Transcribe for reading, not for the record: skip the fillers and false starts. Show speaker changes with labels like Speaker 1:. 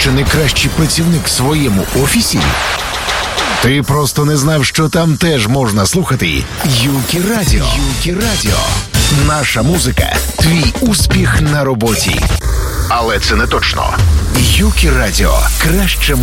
Speaker 1: що не кращий працівник в своєму офісі? Ти просто не знав, що там теж можна слухати Юкі Радіо. Юкі Радіо. Наша музика – твій успіх на роботі. Але це не точно. Юкі Радіо. Краща